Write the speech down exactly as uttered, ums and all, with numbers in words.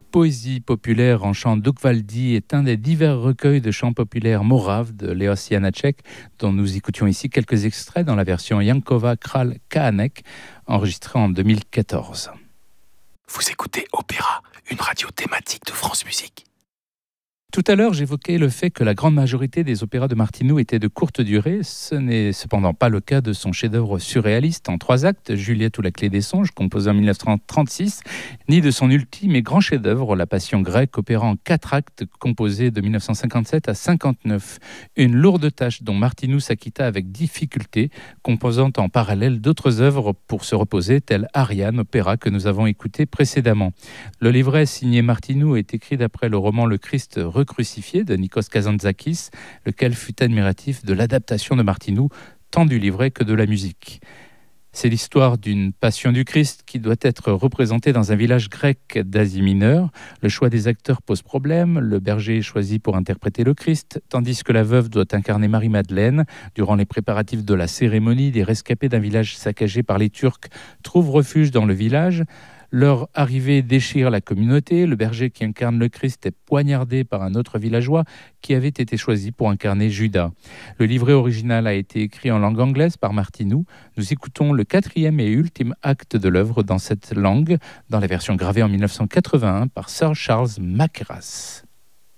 Poésie populaire en chant d'Ukvaldi est un des divers recueils de chants populaires moraves de Leos Janáček, dont nous écoutions ici quelques extraits dans la version Janková Král Kánek, enregistrée en deux mille quatorze. Vous écoutez Opéra, une radio thématique de France Musique. Tout à l'heure, j'évoquais le fait que la grande majorité des opéras de Martinu étaient de courte durée. Ce n'est cependant pas le cas de son chef-d'œuvre surréaliste en trois actes, Juliette ou la clé des songes, composé en dix-neuf cent trente-six, ni de son ultime et grand chef-d'œuvre, La Passion grecque, opéra en quatre actes, composé de dix-neuf cent cinquante-sept à cinquante-neuf. Une lourde tâche dont Martinu s'acquitta avec difficulté, composant en parallèle d'autres œuvres pour se reposer, telles Ariane, opéra que nous avons écouté précédemment. Le livret signé Martinu est écrit d'après le roman Le Christ recrucifié de Nikos Kazantzakis, lequel fut admiratif de l'adaptation de Martinu, tant du livret que de la musique. C'est l'histoire d'une passion du Christ qui doit être représentée dans un village grec d'Asie mineure. Le choix des acteurs pose problème. Le berger est choisi pour interpréter le Christ, tandis que la veuve doit incarner Marie-Madeleine. Durant les préparatifs de la cérémonie, des rescapés d'un village saccagé par les Turcs trouvent refuge dans le village. Leur arrivée déchire la communauté. Le berger qui incarne le Christ est poignardé par un autre villageois qui avait été choisi pour incarner Judas. Le livret original a été écrit en langue anglaise par Martinu. Nous écoutons le quatrième et ultime acte de l'œuvre dans cette langue, dans la version gravée en dix-neuf cent quatre-vingt-un par Sir Charles Mackerras.